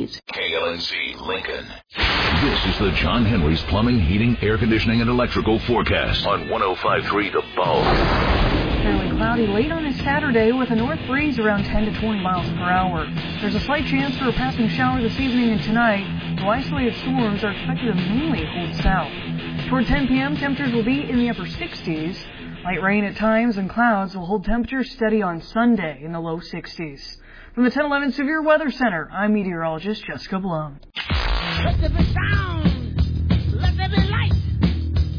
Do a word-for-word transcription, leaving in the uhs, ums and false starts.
Street. K L N Z Lincoln. This is the John Henry's Plumbing, Heating, Air Conditioning, and Electrical Forecast on one oh five point three The Bulk. Fairly cloudy late on a Saturday with a north breeze around ten to twenty miles per hour. There's a slight chance for a passing shower this evening and tonight, though isolated storms are expected to mainly hold south. Toward ten p.m., temperatures will be in the upper sixties. Light rain at times and clouds will hold temperatures steady on Sunday in the low sixties. From the ten eleven Severe Weather Center, I'm meteorologist Jessica Blum.